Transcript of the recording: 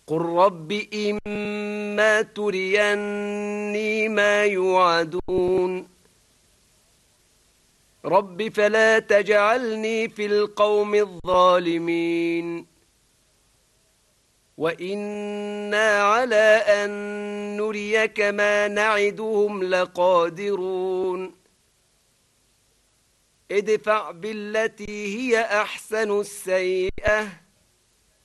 قل رب إما تريني ما يوعدون رب فلا تجعلني في القوم الظالمين وإنا على أن نريك ما نعدهم لقادرون ادفع بالتي هي أحسن السيئة